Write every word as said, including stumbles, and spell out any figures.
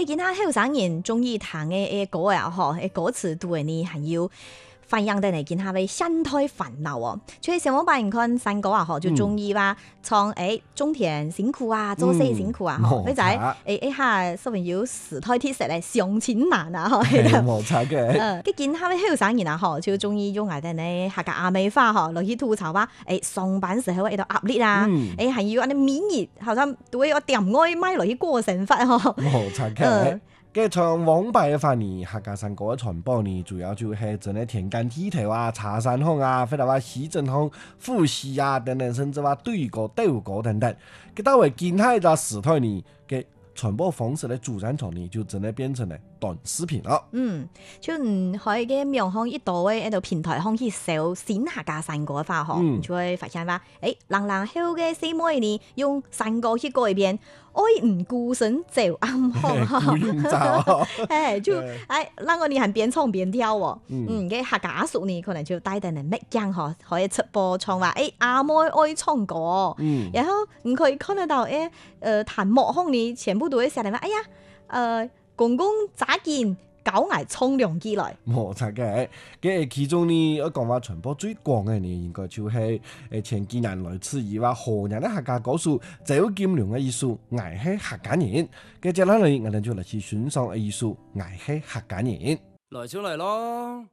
你見他後生人中意彈嘅誒歌啊，嗬，誒歌詞對你係要反映到嚟見下位心態煩惱哦。所以上網把人看山歌啊，嗬，就中意話唱誒種田辛苦啊，做事辛苦啊，嗬，你就係誒誒下所謂要時態鐵石咧，上錢難啊，嗬， 冇錯嘅。 嗯，佢見下位後生人啊，嗬，就中意用下啲咧客家阿美花嗬，落去吐槽話誒上班時候喺度壓力啊，誒係要啲免熱，後生對我點愛買落去過生活嗬， 冇錯嘅。嘅唱往拜嘅話呢，客家山歌嘅傳播呢，主要就係真係田間地頭啊、茶山鄉啊，或者話市鎮鄉、呼市啊等等，甚至話對歌、鬥歌等等。佢到為見下一個時代呢嘅傳播方式咧，主戰場呢就真係變成咧短視頻咯。 嗯，就唔可以嘅面向一度嘅一度平台向去搜新客家山歌嘅話嗬，嗯、就會發現話，誒，零零後嘅四妹呢用山歌去改編。愛唔孤身走暗巷，誒就誒，那個你係邊唱邊跳喎，嗯，嘅客家叔呢可能就帶定嚟乜嘢嗬，可以出播唱話，誒阿妹愛唱歌，嗯，然後唔可以看得到誒，誒彈幕腔呢全部都會寫嚟話，哎呀，誒、呃、公公咋見？搞挨沖涼機來， 冇錯嘅。嘅其中呢，我講話傳播最廣嘅呢，應該就係誒前幾年來自於話河南嘅客家歌手周金良嘅一首《愛係客家人》。嘅接落嚟，我哋就嚟去欣賞一首《愛係客家人》。 來就嚟咯！